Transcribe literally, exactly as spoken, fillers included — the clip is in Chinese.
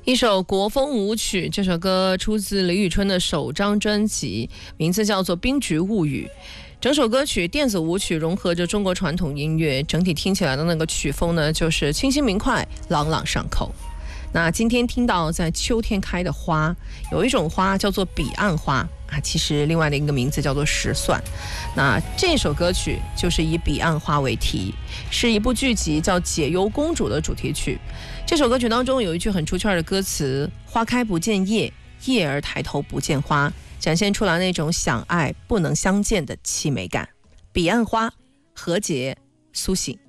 一首国风舞曲，这首歌出自李宇春的首张专辑，名字叫做《冰菊物语》。整首歌曲电子舞曲融合着中国传统音乐，整体听起来的那个曲风呢，就是清新明快、朗朗上口。那今天听到在秋天开的花，有一种花叫做彼岸花啊，其实另外的一个名字叫做石蒜。那这首歌曲就是以彼岸花为题，是一部剧集叫《解忧公主》的主题曲。这首歌曲当中有一句很出圈的歌词：花开不见叶，叶儿抬头不见花，展现出来那种想爱不能相见的凄美感。彼岸花，何洁苏醒。